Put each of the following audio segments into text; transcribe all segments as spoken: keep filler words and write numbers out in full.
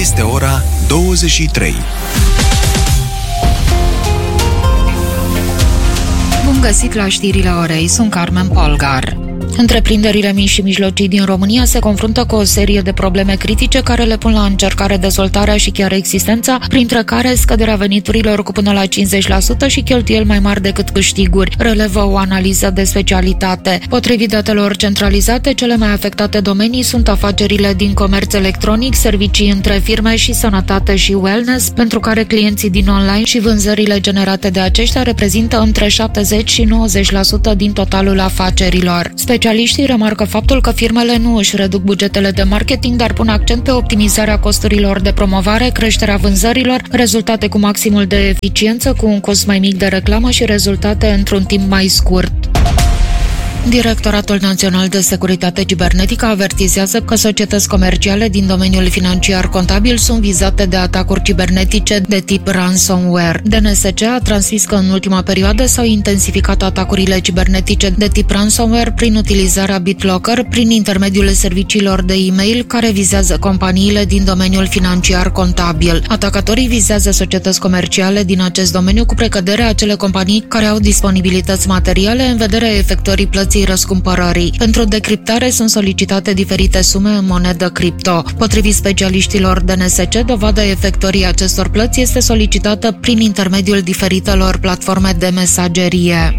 Este ora douăzeci și trei. Bun găsit la știrile orei, sunt Carmen Polgar. Întreprinderile mici și mijlocii din România se confruntă cu o serie de probleme critice care le pun la încercare dezvoltarea și chiar existența, printre care scăderea veniturilor cu până la cincizeci la sută și cheltuieli mai mari decât câștiguri, relevă o analiză de specialitate. Potrivit datelor centralizate, cele mai afectate domenii sunt afacerile din comerț electronic, servicii între firme și sănătate și wellness, pentru care clienții din online și vânzările generate de aceștia reprezintă între șaptezeci și nouăzeci la sută din totalul afacerilor. Specialiștii remarcă faptul că firmele nu își reduc bugetele de marketing, dar pun accent pe optimizarea costurilor de promovare, creșterea vânzărilor, rezultate cu maximul de eficiență, cu un cost mai mic de reclamă și rezultate într-un timp mai scurt. Directoratul Național de Securitate Cibernetică avertizează că societăți comerciale din domeniul financiar contabil sunt vizate de atacuri cibernetice de tip ransomware. D N S C a transmis că în ultima perioadă s-au intensificat atacurile cibernetice de tip ransomware prin utilizarea BitLocker, prin intermediul serviciilor de e-mail care vizează companiile din domeniul financiar contabil. Atacatorii vizează societăți comerciale din acest domeniu cu precădere acele companii care au disponibilități materiale în vederea efectuării plății răscumpărării. Pentru decriptare sunt solicitate diferite sume în monedă cripto. Potrivit specialiștilor D N S C, dovada efectuării acestor plăți este solicitată prin intermediul diferitelor platforme de mesagerie.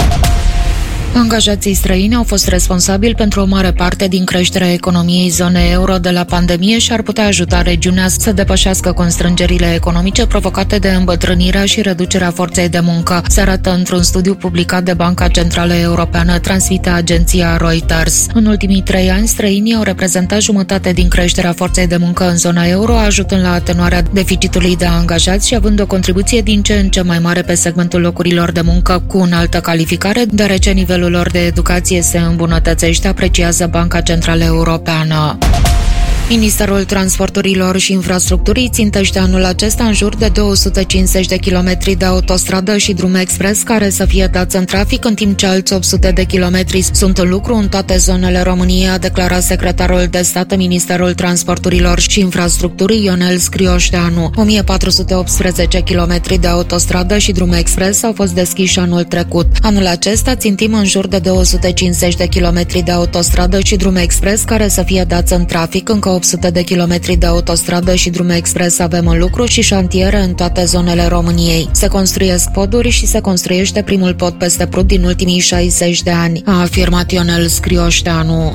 Angajații străini au fost responsabili pentru o mare parte din creșterea economiei zonei euro de la pandemie și ar putea ajuta regiunea să depășească constrângerile economice provocate de îmbătrânirea și reducerea forței de muncă, se arată într-un studiu publicat de Banca Centrală Europeană, transmite agenția Reuters. În ultimii trei ani, străinii au reprezentat jumătate din creșterea forței de muncă în zona euro, ajutând la atenuarea deficitului de angajați și având o contribuție din ce în ce mai mare pe segmentul locurilor de muncă cu înaltă calificare, deoarece nivelul lor de educație se îmbunătățește, apreciază Banca Centrală Europeană. Ministerul Transporturilor și Infrastructurii țintește anul acesta în jur de două sute cincizeci de kilometri de autostradă și drum expres care să fie dați în trafic, în timp ce alți opt sute de kilometri sunt în lucru în toate zonele României, a declarat secretarul de stat în Ministerul Transporturilor și Infrastructurii, Ionel Scrioșteanu. o mie patru sute optsprezece kilometri de autostradă și drum expres au fost deschiși anul trecut. Anul acesta țintim în jur de două sute cincizeci de kilometri de autostradă și drum expres care să fie dați în trafic, încă opt sute de kilometri de autostradă și drum expres avem în lucru și șantiere în toate zonele României. Se construiesc poduri și se construiește primul pod peste Prut din ultimii șaizeci de ani, a afirmat Ionel Scrioșteanu.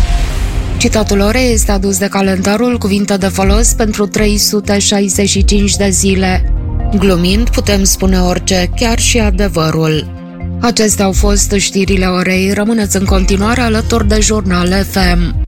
Citatul orei este adus de calendarul Cuvinte de folos pentru trei sute șaizeci și cinci de zile. Glumind, putem spune orice, chiar și adevărul. Acestea au fost știrile orei. Rămâneți în continuare alături de Jurnal F M.